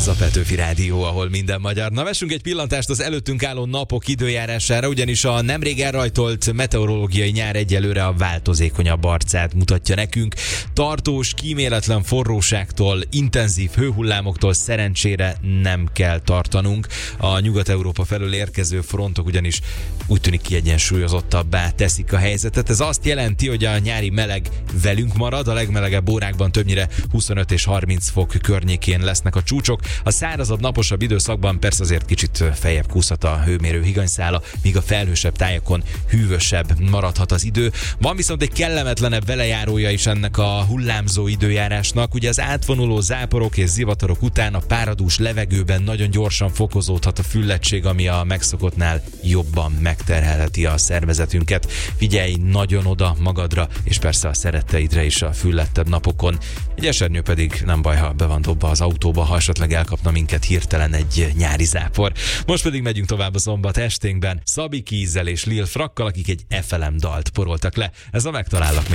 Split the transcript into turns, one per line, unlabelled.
Ez a Petőfi Rádió, ahol minden magyar. Na, vessünk egy pillantást az előttünk álló napok időjárására, ugyanis a nemrég elrajtolt meteorológiai nyár egyelőre a változékonyabb arcát mutatja nekünk. Tartós, kíméletlen forróságtól, intenzív hőhullámoktól szerencsére nem kell tartanunk. A Nyugat-Európa felől érkező frontok ugyanis úgy tűnik kiegyensúlyozottabbá teszik a helyzetet. Ez azt jelenti, hogy a nyári meleg velünk marad, a legmelegebb órákban többnyire 25 és 30 fok környékén lesznek a csúcsok. A szárazabb, naposabb időszakban persze azért kicsit feljebb kúszhat a hőmérő higanyszála, míg a felhősebb tájakon hűvösebb maradhat az idő. Van viszont egy kellemetlenebb velejárója is ennek a hullámzó időjárásnak. Ugye az átvonuló záporok és zivatarok után a páradús levegőben nagyon gyorsan fokozódhat a füllettség, ami a megszokottnál jobban megterhelheti a szervezetünket. Figyelj nagyon oda magadra, és persze a szeretteidre is a füllettebb napokon. Egy esernyő pedig nem baj, ha be van dobva az autóba, ha esetleg elkapna minket hirtelen egy nyári zápor. Most pedig megyünk tovább a szombat esténkben Szabi Keys-zel és Lil Frakkal, akik egy FLM dalt poroltak le. Ez a Megtalállak még.